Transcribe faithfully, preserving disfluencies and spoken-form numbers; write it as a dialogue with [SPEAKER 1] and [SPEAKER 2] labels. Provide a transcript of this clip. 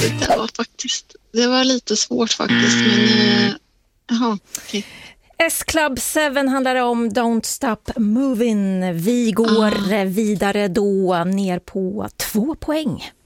[SPEAKER 1] Det var faktiskt, det var lite svårt faktiskt, men eh, jaha, okej.
[SPEAKER 2] S-Club sju handlar om Don't Stop Moving. Vi går ah. vidare då ner på två poäng.